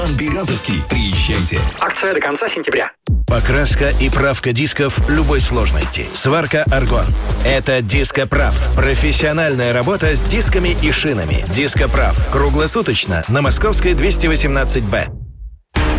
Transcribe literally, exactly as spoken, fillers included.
Березовский. Приезжайте. Акция до конца сентября. Покраска и правка дисков любой сложности. Сварка «Аргон». Это «Дископрав». Профессиональная работа с дисками и шинами. «Дископрав». Круглосуточно на Московской двести восемнадцать Б.